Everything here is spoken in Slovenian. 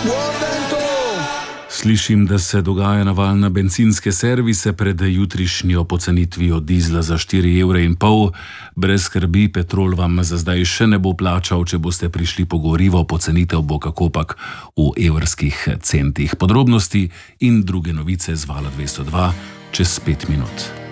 Slišim, da se dogaja naval na bencinske servise pred jutrišnjo pocenitvijo dizla za 4,5 €. Brez skrbi, Petrol vam za zdaj še ne bo plačal, če boste prišli po gorivo. Pocenitev bo kakopak v evrskih centih. Podrobnosti in druge novice z Vala 202 čez 5 minut.